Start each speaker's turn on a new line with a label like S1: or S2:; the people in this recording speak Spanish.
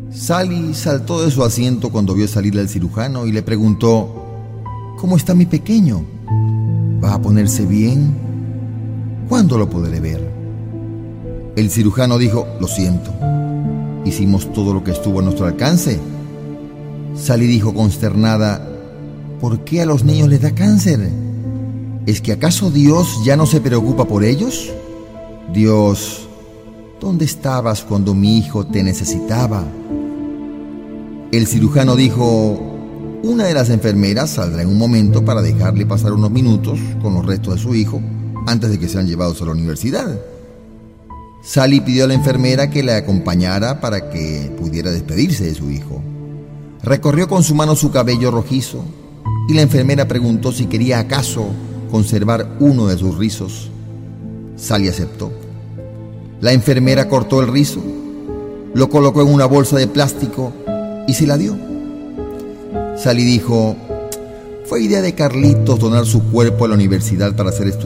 S1: Sally saltó de su asiento cuando vio salir al cirujano y le preguntó: ¿cómo está mi pequeño? ¿Va a ponerse bien? ¿Cuándo lo podré ver? El cirujano dijo: lo siento, hicimos todo lo que estuvo a nuestro alcance. Sally dijo consternada: ¿por qué a los niños les da cáncer? ¿Es que acaso Dios ya no se preocupa por ellos? Dios, ¿dónde estabas cuando mi hijo te necesitaba? El cirujano dijo: una de las enfermeras saldrá en un momento para dejarle pasar unos minutos con los restos de su hijo antes de que sean llevados a la universidad. Sally pidió a la enfermera que le acompañara para que pudiera despedirse de su hijo. Recorrió con su mano su cabello rojizo y la enfermera preguntó si quería acaso conservar uno de sus rizos. Sally aceptó. La enfermera cortó el rizo, lo colocó en una bolsa de plástico y se la dio. Sally dijo: fue idea de Carlitos donar su cuerpo a la universidad para ser estudiante.